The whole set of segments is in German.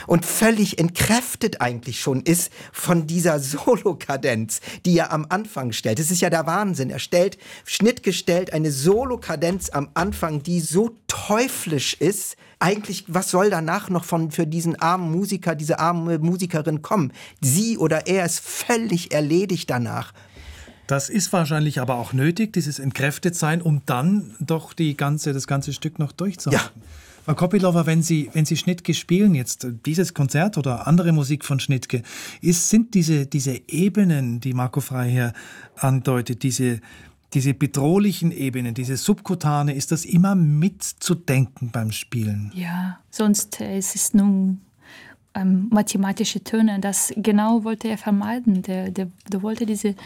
und völlig entkräftet eigentlich schon ist von dieser Solokadenz, die er am Anfang stellt. Das ist ja der Wahnsinn. Er stellt, schnittgestellt, eine Solokadenz am Anfang, die so teuflisch ist. Eigentlich, was soll danach noch für diesen armen Musiker, diese arme Musikerin kommen? Sie oder er ist völlig erledigt danach. Das ist wahrscheinlich aber auch nötig, dieses Entkräftetsein, um dann doch das ganze Stück noch durchzuhalten. Ja. Frau Kopylova, wenn Sie Schnittke spielen, jetzt dieses Konzert oder andere Musik von Schnittke, sind diese Ebenen, die Marco Frey hier andeutet, diese bedrohliche Ebenen, diese subkutane, ist das immer mitzudenken beim Spielen? Ja, sonst ist es nun mathematische Töne. Das genau wollte er vermeiden. Der wollte diese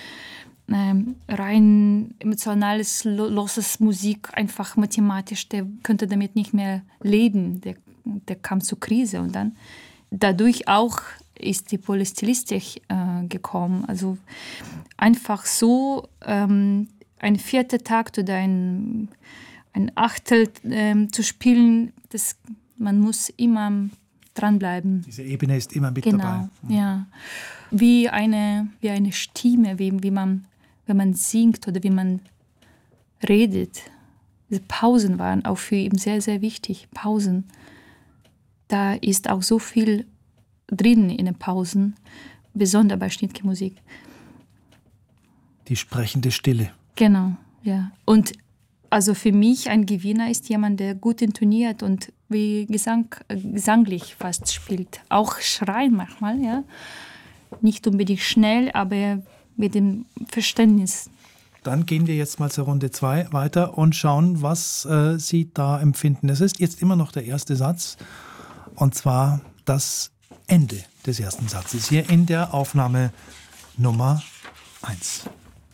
rein emotionales, loses Musik einfach mathematisch, der könnte damit nicht mehr leben. Der kam zur Krise und dann dadurch auch ist die Polystylistik gekommen. Also einfach so ein vierter Takt oder ein Achtel zu spielen, man muss immer dranbleiben. Diese Ebene ist immer mit dabei. Genau, ja. Wie eine Stimme, wie man, wenn man singt oder wie man redet. Diese Pausen waren auch für ihn sehr, sehr wichtig. Pausen. Da ist auch so viel drin in den Pausen, besonders bei Schnittke-Musik. Die sprechende Stille. Genau, ja. Und also für mich ein Gewinner ist jemand, der gut intoniert und wie gesanglich fast spielt. Auch schreien manchmal, ja. Nicht unbedingt schnell, aber mit dem Verständnis. Dann gehen wir jetzt mal zur Runde 2 weiter und schauen, was Sie da empfinden. Es ist jetzt immer noch der erste Satz, und zwar das Ende des ersten Satzes hier in der Aufnahme Nummer 1.